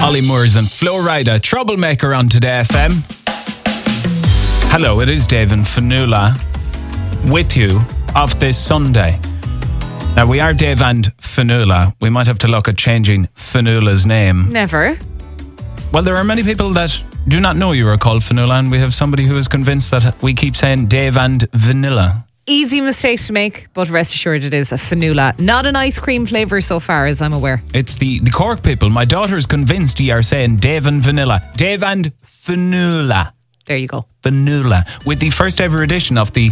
Ollie Moores and Flo Rida, Troublemaker on Today FM. Hello, it is Dave and Fanula with you of this Sunday. Now, we are Dave and Fanula. We might have to look at changing Fanula's name. Never. Well, there are many people that do not know you are called Fanula, and we have somebody who is convinced that we keep saying Dave and Vanilla. Easy mistake to make, but rest assured it is a Fanula. Not an ice cream flavour so far as I'm aware. It's the Cork people. My daughter is convinced you are saying Dave and Vanilla. Dave and Fanula. There you go. Vanilla. With the first ever edition of the